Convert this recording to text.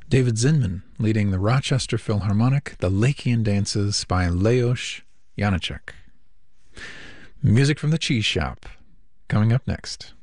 David Zinman leading the Rochester Philharmonic, The Lakian Dances by Leos Janáček. Music from the Cheese Shop coming up next.